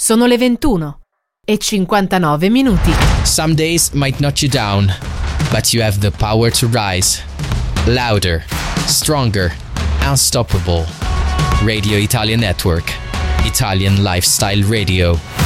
Sono le 21:59. Some days might knock you down, but you have the power to rise. Louder, stronger, unstoppable. Radio Italia Network. Italian Lifestyle Radio.